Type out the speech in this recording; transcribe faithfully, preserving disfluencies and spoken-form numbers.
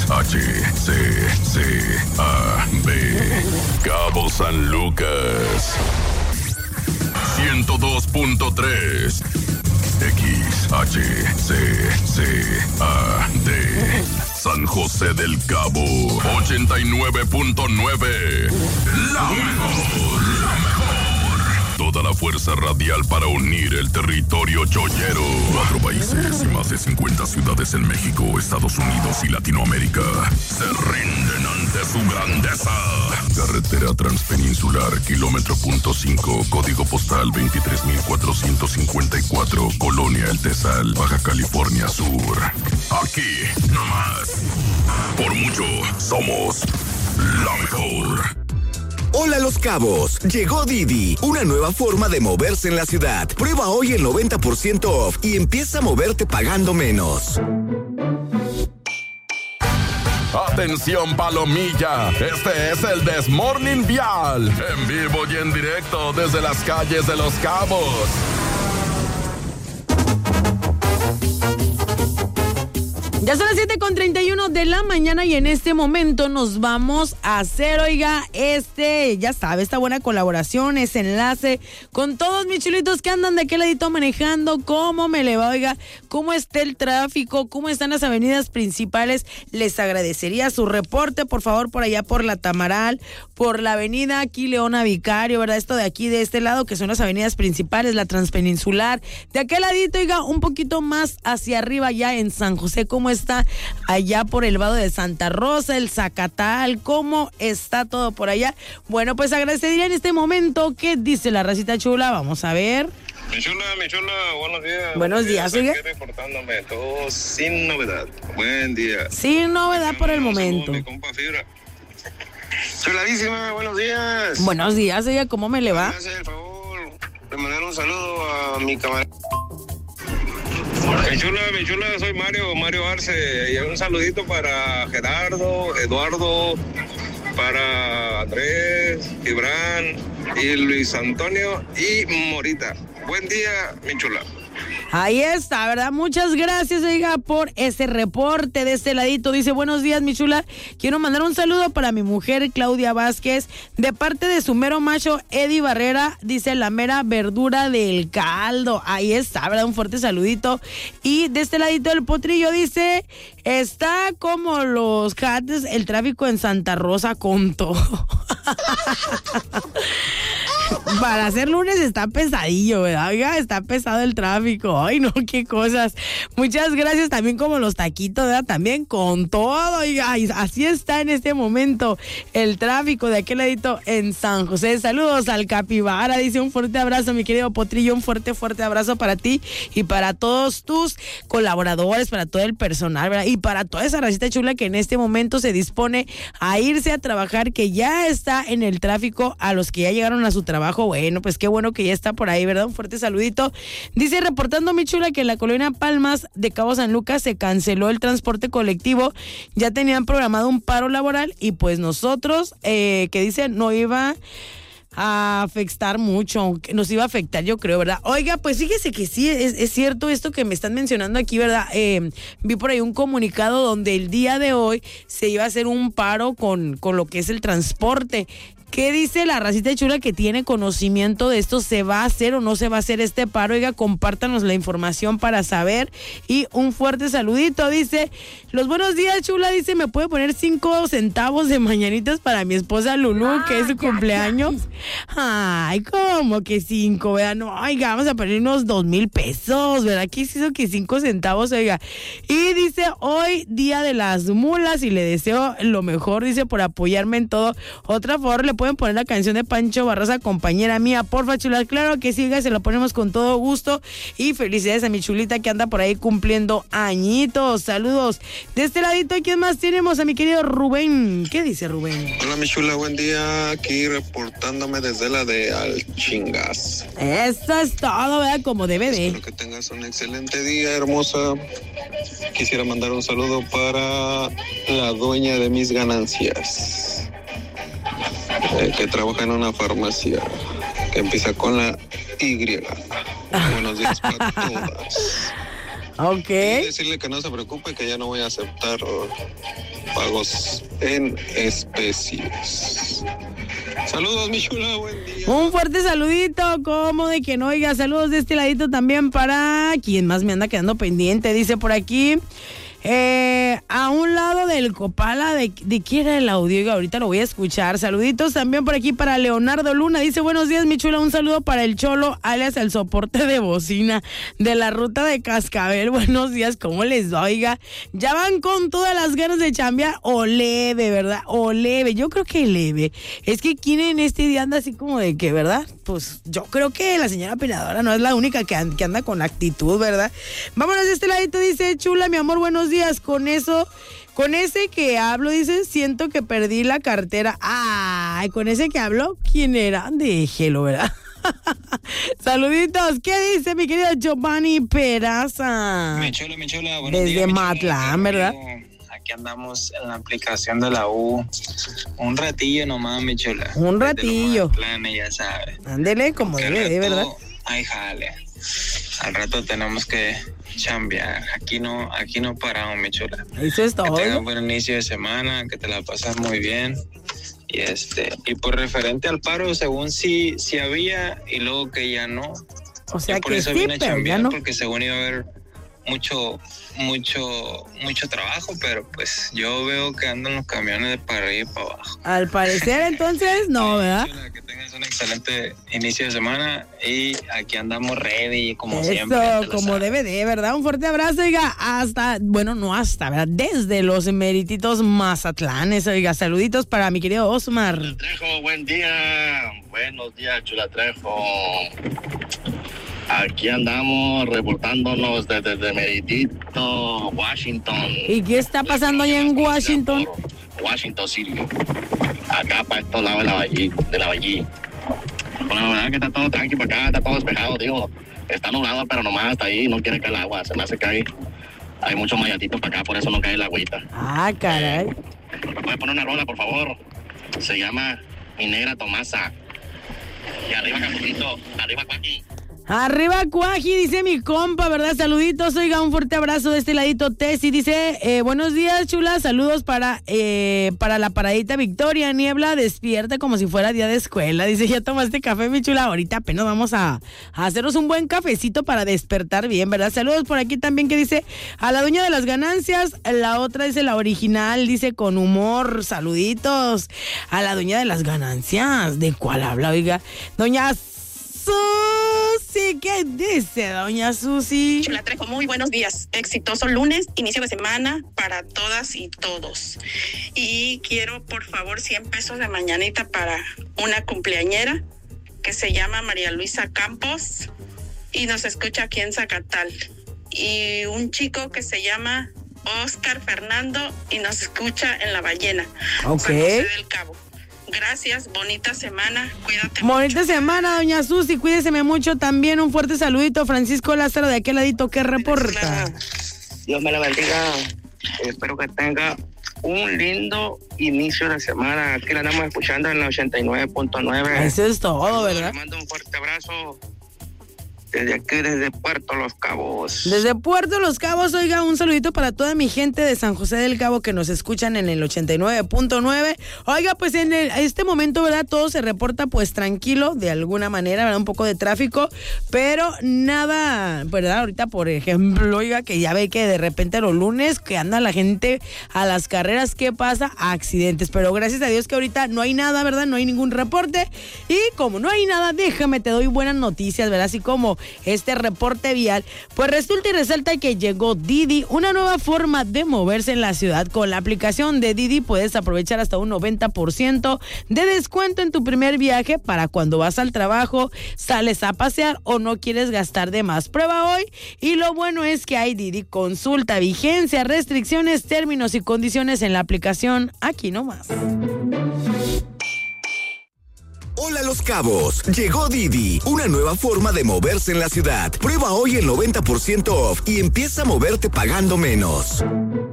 H, C, C, A, B. Cabo San Lucas. ciento dos punto tres. X, H, C, C, A, D. San José del Cabo. ochenta y nueve punto nueve. La mejor, la mejor. Toda la fuerza radial para unir el territorio chollero. Cuatro países y más de cincuenta ciudades en México, Estados Unidos y Latinoamérica se rinden ante su grandeza. Carretera Transpeninsular, kilómetro punto cinco, código postal veintitrés mil cuatrocientos cincuenta y cuatro, Colonia El Tesal, Baja California Sur. Aquí, nomás. Por mucho, somos la mejor. Hola Los Cabos, llegó Didi, una nueva forma de moverse en la ciudad. Prueba hoy el noventa por ciento off y empieza a moverte pagando menos. Atención Palomilla, este es el Desmorning Vial, en vivo y en directo desde las calles de Los Cabos. Ya son las siete con treinta y uno de la mañana y en este momento nos vamos a hacer, oiga, este, ya sabe, esta buena colaboración, ese enlace con todos mis chulitos que andan de aquel ladito manejando, cómo me le va, oiga, cómo está el tráfico, cómo están las avenidas principales. Les agradecería su reporte, por favor, por allá por la Tamaral, por la avenida aquí Leona Vicario, ¿verdad? Esto de aquí, de este lado, que son las avenidas principales, la Transpeninsular, de aquel ladito, oiga, un poquito más hacia arriba ya en San José, ¿cómo está allá por el vado de Santa Rosa, el Zacatal? ¿Cómo está todo por allá? Bueno, pues agradecería en este momento. ¿Qué dice la racita chula? Vamos a ver. Mi chula, mi chula, buenos días. Buenos días, oiga. Aquí reportándome todo sin novedad. Buen día. Sin novedad por el momento. Mi compa Fibra. Chuladísima, buenos días. Buenos días, oiga, ¿cómo me le va? Me hace el favor de mandar un saludo a mi camarada. Mi chula, mi chula, soy Mario, Mario Arce, y un saludito para Gerardo, Eduardo, para Andrés, Gibran y Luis Antonio y Morita. Buen día, mi chula. Ahí está, ¿verdad? Muchas gracias, oiga, por ese reporte de este ladito. Dice, buenos días, mi chula. Quiero mandar un saludo para mi mujer, Claudia Vázquez, de parte de su mero macho, Eddie Barrera. Dice, la mera verdura del caldo. Ahí está, ¿verdad? Un fuerte saludito. Y de este ladito del potrillo dice, está como los jates, el tráfico en Santa Rosa con todo. Para hacer lunes está pesadillo, ¿verdad? Oiga, está pesado el tráfico. Ay, no, qué cosas. Muchas gracias también como los taquitos, ¿verdad? También con todo, oiga. Así está en este momento el tráfico de aquel ladito en San José. Saludos al Capibara. Dice, un fuerte abrazo, mi querido potrillo. Un fuerte, fuerte abrazo para ti y para todos tus colaboradores, para todo el personal, ¿verdad? Y para toda esa racita chula que en este momento se dispone a irse a trabajar, que ya está en el tráfico, a los que ya llegaron a su trabajo. Bueno, pues qué bueno que ya está por ahí, ¿verdad? Un fuerte saludito. Dice, reportando mi chula, que en la colonia Palmas de Cabo San Lucas se canceló el transporte colectivo. Ya tenían programado un paro laboral y pues nosotros, eh, que dice, no iba a afectar mucho, nos iba a afectar, yo creo, ¿verdad? Oiga, pues fíjese que sí, es, es cierto esto que me están mencionando aquí, ¿verdad? Eh, vi por ahí un comunicado donde el día de hoy se iba a hacer un paro con, con lo que es el transporte. ¿Qué dice la racita chula que tiene conocimiento de esto? ¿Se va a hacer o no se va a hacer este paro? Oiga, compártanos la información para saber. Y un fuerte saludito. Dice, los buenos días, chula. Dice, ¿me puede poner cinco centavos de mañanitas para mi esposa Lulú, ah, que es su cumpleaños? Ay, ¿cómo que cinco? ¿Verdad? No, oiga, vamos a poner unos dos mil pesos, ¿verdad? ¿Qué hizo que cinco centavos, oiga? Y dice, hoy día de las mulas y le deseo lo mejor, dice, por apoyarme en todo. Otra favor, le pueden poner la canción de Pancho Barraza, compañera mía, porfa, chula. Claro que sí, se lo ponemos con todo gusto. Y felicidades a mi chulita que anda por ahí cumpliendo añitos. Saludos. De este ladito, ¿quién más tenemos? A mi querido Rubén. ¿Qué dice Rubén? Hola, mi chula, buen día. Aquí reportándome desde la de Alchingas. Eso es todo, ¿verdad? Como debe de. Espero que tengas un excelente día, hermosa. Quisiera mandar un saludo para la dueña de mis ganancias, Eh, que trabaja en una farmacia que empieza con la Y. Buenos días para todas. Ok. Y decirle que no se preocupe, que ya no voy a aceptar pagos en especies. Saludos, mi chula, buen día. Un fuerte saludito, como de que no, oiga, saludos de este ladito también para quien más me anda quedando pendiente, dice por aquí. Eh, a un lado del Copala, ¿de, de quién era el audio? Oiga, ahorita lo voy a escuchar. Saluditos también por aquí para Leonardo Luna. Dice, buenos días, mi chula. Un saludo para el Cholo, alias el soporte de bocina de la ruta de Cascabel. Buenos días, ¿cómo les va? Oiga, ya van con todas las ganas de chambear o leve, ¿verdad? O leve. Yo creo que leve. Es que quien en este día anda así como de que, ¿verdad? Pues yo creo que la señora Pinadora no es la única que, and- que anda con actitud, ¿verdad? Vámonos de este ladito, dice, chula, mi amor, buenos días. Con eso, con ese que hablo, dice, siento que perdí la cartera. Ay, con ese que hablo, ¿quién era? Déjelo, ¿verdad? Saluditos, ¿qué dice mi querido Giovanni Peraza? Mi chula, mi chula, buenos Desde días, mi chula. Matlán, ¿verdad? Aquí andamos en la aplicación de la U. Un ratillo nomás, mi chula. Un ratillo. Desde los Matlanes, ya sabes. Ándele como Que al debe, de rato ¿verdad? hay jale. Al rato tenemos que chambear. Aquí no, aquí no paramos, mi chula. Eso es Que tengas todo. un buen inicio de semana, que te la pasas muy bien. Y este, y por referente al paro, según si, si había y luego que ya no. O sea Yo por que eso sí, vine a pero ya chambear, no. porque según iba a haber mucho, mucho, mucho trabajo, pero pues yo veo que andan los camiones de para arriba y para abajo. Al parecer, entonces, no, ¿verdad? Chula, que tengas un excelente inicio de semana y aquí andamos ready como Eso, siempre. ya te lo como sabes. debe de, ¿verdad? Un fuerte abrazo, oiga, hasta, bueno, no hasta, ¿verdad? Desde los merititos Mazatlanes, oiga, saluditos para mi querido Osmar. Trejo, buen día. Buenos días, Chula Trejo. Aquí andamos reportándonos desde, desde Meritito, Washington. ¿Y qué está pasando allá en Washington? Washington City. Acá para estos lados de la Valle. De la Valle. Bueno, la verdad es que está todo tranquilo para acá, está todo despejado, digo. Está nublado, pero nomás hasta ahí no quiere caer el agua. Se me hace que hay, hay muchos mayatitos para acá, por eso no cae el agüita. Ah, caray. ¿Me puedes poner una rola, por favor? Se llama Mi Negra Tomasa. Y arriba, Capulito. Arriba, Cuaqui. Arriba Cuaji, dice mi compa, ¿verdad? Saluditos, oiga, un fuerte abrazo de este ladito. Tessy dice, eh, buenos días, chula, saludos para eh, para la paradita Victoria. Niebla, despierta como si fuera día de escuela. Dice, ¿ya tomaste café, mi chula? Ahorita apenas vamos a, a hacernos un buen cafecito para despertar bien, ¿verdad? Saludos por aquí también que dice, a la dueña de las ganancias, la otra dice la original, dice con humor, saluditos. A la dueña de las ganancias, ¿de cuál habla, oiga? Doña Susi, ¿qué dice doña Susi? Chula Trejo, muy buenos días. Exitoso lunes, inicio de semana para todas y todos. Y quiero, por favor, cien pesos de mañanita para una cumpleañera que se llama María Luisa Campos y nos escucha aquí en Zacatal. Y un chico que se llama Oscar Fernando y nos escucha en La Ballena, Ok. San José del Cabo. Gracias, bonita semana, cuídate Bonita mucho. semana, doña Susi, cuídeseme mucho también. Un fuerte saludito, Francisco Lázaro, de aquel ladito que reporta. Dios me la bendiga. Espero que tenga un lindo inicio de semana. Aquí la andamos escuchando en la ochenta y nueve punto nueve. Eso es todo, ¿verdad? Le mando un fuerte abrazo desde aquí, desde Puerto Los Cabos. Desde Puerto Los Cabos, oiga, un saludito para toda mi gente de San José del Cabo que nos escuchan en el ochenta y nueve punto nueve. Oiga, pues en el, este momento, ¿verdad? Todo se reporta pues tranquilo, de alguna manera, ¿verdad? Un poco de tráfico, pero nada, ¿verdad? Ahorita, por ejemplo, oiga, que ya ve que de repente los lunes que anda la gente a las carreras, ¿qué pasa? Accidentes, pero gracias a Dios que ahorita no hay nada, ¿verdad? No hay ningún reporte y como no hay nada, déjame, te doy buenas noticias, ¿verdad? Así como este reporte vial, pues resulta y resalta que llegó Didi, una nueva forma de moverse en la ciudad. Con la aplicación de Didi puedes aprovechar hasta un noventa por ciento de descuento en tu primer viaje para cuando vas al trabajo, sales a pasear o no quieres gastar de más. Prueba hoy y lo bueno es que hay Didi. Consulta vigencia, restricciones, términos y condiciones en la aplicación aquí nomás. Hola Los Cabos, llegó Didi, una nueva forma de moverse en la ciudad. Prueba hoy el noventa por ciento off y empieza a moverte pagando menos.